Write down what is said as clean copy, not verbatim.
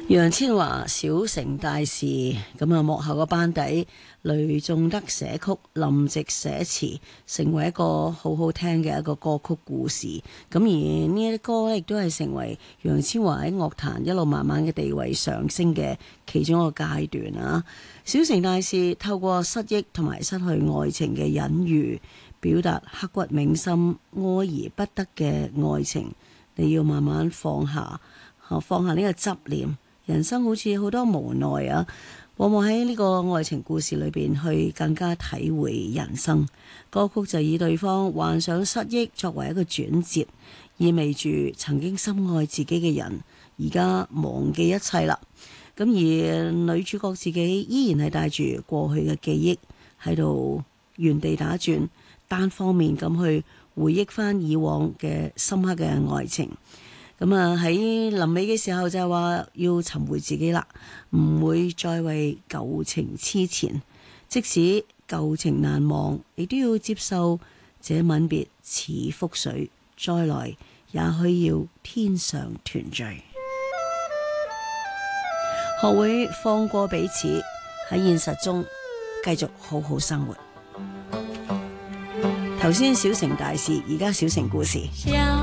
楊千嬅小城大事，咁啊幕後個班底雷頌德寫曲，林夕寫詞，成為一個好好聽嘅一個歌曲故事。咁而呢一啲歌咧，亦都係成為楊千嬅喺樂壇一路慢慢嘅地位上升嘅其中一個階段啊。小城大事透過失憶同埋失去愛情嘅隱喻，表達刻骨銘心、愛而不得嘅愛情，你要慢慢放下，放下呢個執念。人生好似好多無奈啊，往往喺呢個愛情故事裏邊去更加體會人生。歌曲就以對方患上失憶作為一個轉折，意味住曾經深愛自己嘅人而家忘記一切啦。咁而女主角自己依然係帶住過去嘅記憶喺度原地打轉，單方面咁去回憶翻以往嘅深刻嘅愛情。咁啊喺臨尾嘅時候就係話要尋回自己啦，唔會再為舊情痴纏，即使舊情難忘，亦都要接受這吻別似覆水，再來也許要天上團聚。學會放過彼此，喺現實中繼續好好生活。頭先小城大事，而家小城故事。